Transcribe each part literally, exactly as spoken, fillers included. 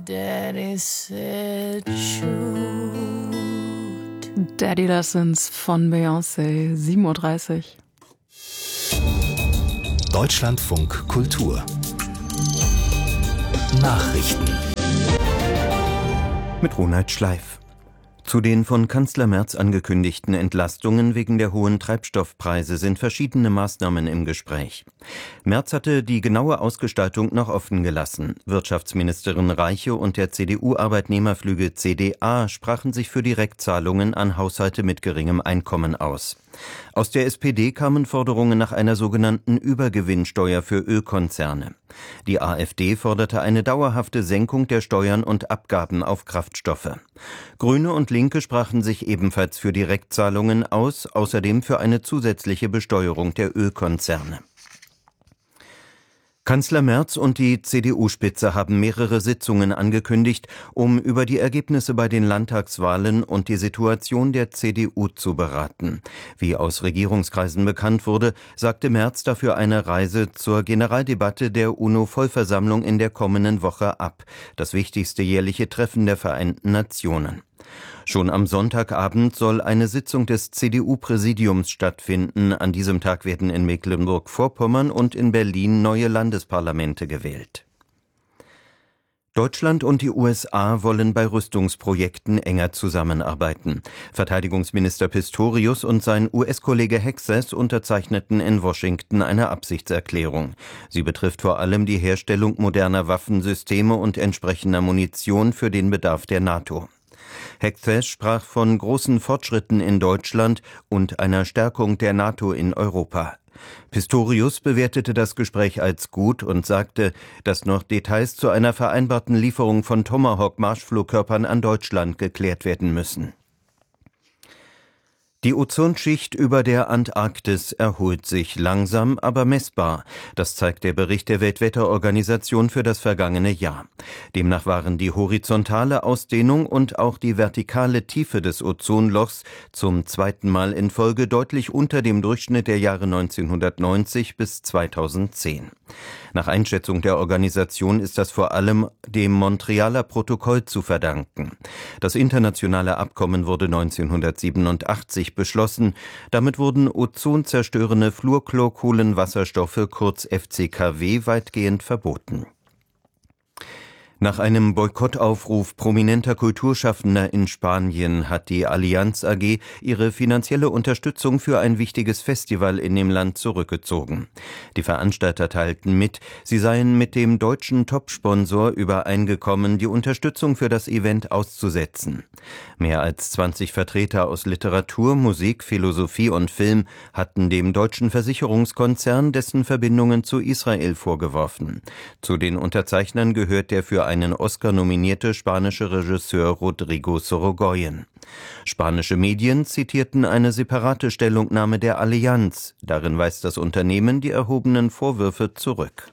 daddy said shoot. Daddy Lessons von Beyoncé, sieben Uhr dreißig. Deutschlandfunk Kultur Nachrichten mit Ronald Schleif. Zu den von Kanzler Merz angekündigten Entlastungen wegen der hohen Treibstoffpreise sind verschiedene Maßnahmen im Gespräch. Merz hatte die genaue Ausgestaltung noch offen gelassen. Wirtschaftsministerin Reiche und der C D U-Arbeitnehmerflügel C D A sprachen sich für Direktzahlungen an Haushalte mit geringem Einkommen aus. Aus der S P D kamen Forderungen nach einer sogenannten Übergewinnsteuer für Ölkonzerne. Die AfD forderte eine dauerhafte Senkung der Steuern und Abgaben auf Kraftstoffe. Grüne und Linke sprachen sich ebenfalls für Direktzahlungen aus, außerdem für eine zusätzliche Besteuerung der Ölkonzerne. Kanzler Merz und die C D U-Spitze haben mehrere Sitzungen angekündigt, um über die Ergebnisse bei den Landtagswahlen und die Situation der C D U zu beraten. Wie aus Regierungskreisen bekannt wurde, sagte Merz dafür eine Reise zur Generaldebatte der UNO-Vollversammlung in der kommenden Woche ab, das wichtigste jährliche Treffen der Vereinten Nationen. Schon am Sonntagabend soll eine Sitzung des C D U-Präsidiums stattfinden. An diesem Tag werden in Mecklenburg-Vorpommern und in Berlin neue Landesparlamente gewählt. Deutschland und die U S A wollen bei Rüstungsprojekten enger zusammenarbeiten. Verteidigungsminister Pistorius und sein U S-Kollege Hexas unterzeichneten in Washington eine Absichtserklärung. Sie betrifft vor allem die Herstellung moderner Waffensysteme und entsprechender Munition für den Bedarf der NATO. Hexas sprach von großen Fortschritten in Deutschland und einer Stärkung der NATO in Europa. Pistorius bewertete das Gespräch als gut und sagte, dass noch Details zu einer vereinbarten Lieferung von Tomahawk-Marschflugkörpern an Deutschland geklärt werden müssen. Die Ozonschicht über der Antarktis erholt sich langsam, aber messbar. Das zeigt der Bericht der Weltwetterorganisation für das vergangene Jahr. Demnach waren die horizontale Ausdehnung und auch die vertikale Tiefe des Ozonlochs zum zweiten Mal in Folge deutlich unter dem Durchschnitt der Jahre neunzehnhundertneunzig bis zweitausendzehn. Nach Einschätzung der Organisation ist das vor allem dem Montrealer Protokoll zu verdanken. Das internationale Abkommen wurde neunzehnhundertsiebenundachtzig beschlossen. Damit wurden ozonzerstörende Fluorchlorkohlenwasserstoffe, kurz F C K W, weitgehend verboten. Nach einem Boykottaufruf prominenter Kulturschaffender in Spanien hat die Allianz A G ihre finanzielle Unterstützung für ein wichtiges Festival in dem Land zurückgezogen. Die Veranstalter teilten mit, sie seien mit dem deutschen Topsponsor übereingekommen, die Unterstützung für das Event auszusetzen. Mehr als zwanzig Vertreter aus Literatur, Musik, Philosophie und Film hatten dem deutschen Versicherungskonzern dessen Verbindungen zu Israel vorgeworfen. Zu den Unterzeichnern gehört der für einen Oscar nominierte spanische Regisseur Rodrigo Sorogoyen. Spanische Medien zitierten eine separate Stellungnahme der Allianz. Darin weist das Unternehmen die erhobenen Vorwürfe zurück.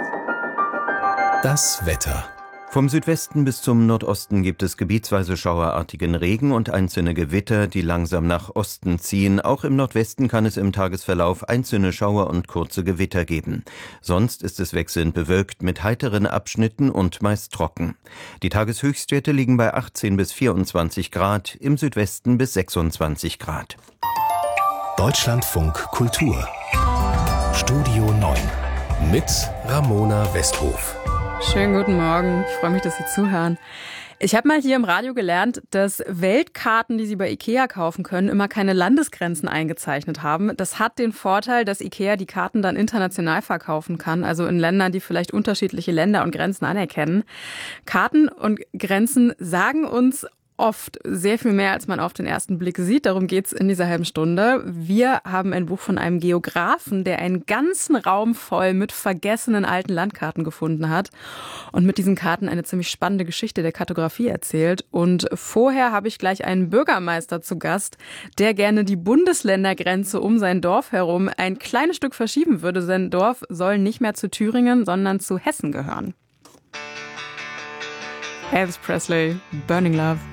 Das Wetter. Vom Südwesten bis zum Nordosten gibt es gebietsweise schauerartigen Regen und einzelne Gewitter, die langsam nach Osten ziehen. Auch im Nordwesten kann es im Tagesverlauf einzelne Schauer und kurze Gewitter geben. Sonst ist es wechselnd bewölkt mit heiteren Abschnitten und meist trocken. Die Tageshöchstwerte liegen bei achtzehn bis vierundzwanzig Grad, im Südwesten bis sechsundzwanzig Grad. Deutschlandfunk Kultur Studio neun mit Ramona Westhof. Schönen guten Morgen, ich freue mich, dass Sie zuhören. Ich habe mal hier im Radio gelernt, dass Weltkarten, die Sie bei Ikea kaufen können, immer keine Landesgrenzen eingezeichnet haben. Das hat den Vorteil, dass Ikea die Karten dann international verkaufen kann, also in Ländern, die vielleicht unterschiedliche Länder und Grenzen anerkennen. Karten und Grenzen sagen uns oft sehr viel mehr, als man auf den ersten Blick sieht. Darum geht's in dieser halben Stunde. Wir haben ein Buch von einem Geografen, der einen ganzen Raum voll mit vergessenen alten Landkarten gefunden hat und mit diesen Karten eine ziemlich spannende Geschichte der Kartografie erzählt. Und vorher habe ich gleich einen Bürgermeister zu Gast, der gerne die Bundesländergrenze um sein Dorf herum ein kleines Stück verschieben würde. Sein Dorf soll nicht mehr zu Thüringen, sondern zu Hessen gehören. Elvis Presley, Burning Love.